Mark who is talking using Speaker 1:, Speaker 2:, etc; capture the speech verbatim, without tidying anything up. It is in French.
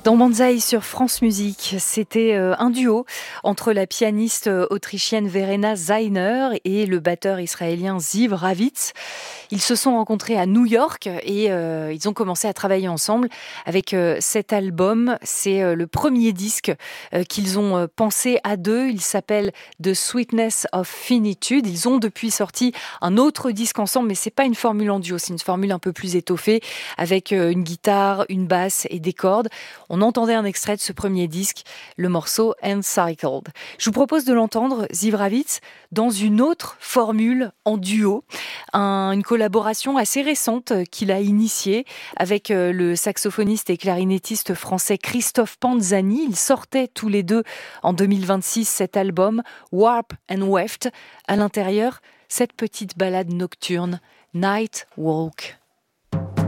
Speaker 1: Dans Banzai sur France Musique, c'était euh, un duo entre la pianiste euh, autrichienne Verena Zeiner et le batteur israélien Ziv Ravitz. Ils se sont rencontrés à New York et euh, ils ont commencé à travailler ensemble avec euh, cet album. C'est euh, le premier disque euh, qu'ils ont euh, pensé à deux. Il s'appelle The Sweetness of Finitude. Ils ont depuis sorti un autre disque ensemble, mais c'est pas une formule en duo, c'est une formule un peu plus étoffée avec euh, une guitare, une basse et des cordes. On entendait un extrait de ce premier disque, le morceau Encircled. Je vous propose de l'entendre, Ziv Ravitz, dans une autre formule en duo, un, une collaboration assez récente qu'il a initiée avec le saxophoniste et clarinettiste français Christophe Panzani. Ils sortaient tous les deux en deux mille vingt-six cet album Warp and Weft. À l'intérieur, cette petite ballade nocturne, Night Walk.